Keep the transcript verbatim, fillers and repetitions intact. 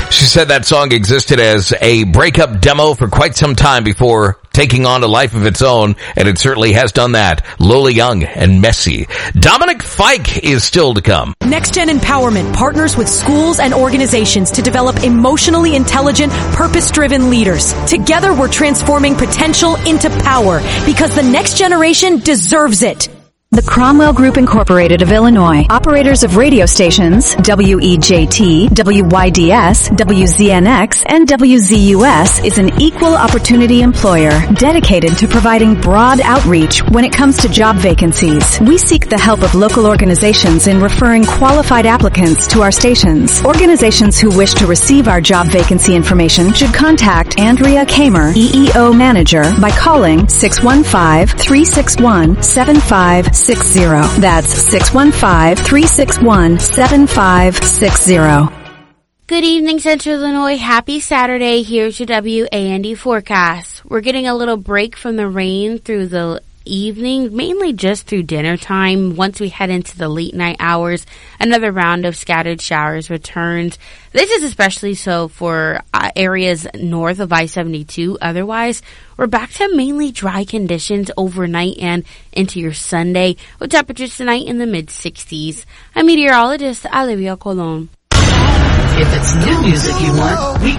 She said that song existed as a breakup demo for quite some time before taking on a life of its own, and it certainly has done that. Lola Young and Messy. Dominic Fike is still to come. Next Gen Empowerment partners with schools and organizations to develop emotionally intelligent, purpose-driven leaders. Together, we're transforming potential into power because the next generation deserves it. The Cromwell Group Incorporated of Illinois, operators of radio stations W E J T, W Y D S, W Z N X, and W Z U S, is an equal opportunity employer dedicated to providing broad outreach when it comes to job vacancies. We seek the help of local organizations in referring qualified applicants to our stations. Organizations who wish to receive our job vacancy information should contact Andrea Kamer, E E O Manager, by calling six one five, three six one, seven five six zero. That's six one five, three six one, seven five six zero. Good evening, Central Illinois. Happy Saturday. Here's your W A N D forecast. We're getting a little break from the rain through the evening, mainly just through dinner time. Once we head into the late night hours, another round of scattered showers returns. This is especially so for uh, areas north of I seventy-two. Otherwise, we're back to mainly dry conditions overnight and into your Sunday, with temperatures tonight in the mid sixties. I'm meteorologist Olivia Colon. If it's new music you want, we